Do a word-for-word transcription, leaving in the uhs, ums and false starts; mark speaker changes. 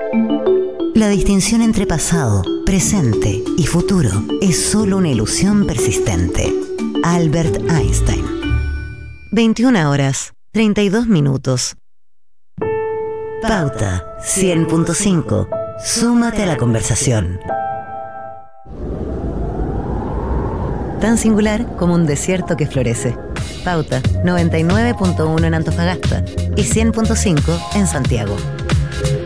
Speaker 1: La distinción entre pasado, presente y futuro es solo una ilusión persistente. Albert Einstein. veintiuna horas, treinta y dos minutos. Pauta cien punto cinco. Súmate a la conversación. Tan singular como un desierto que florece. Pauta noventa y nueve punto uno en Antofagasta y cien punto cinco en Santiago.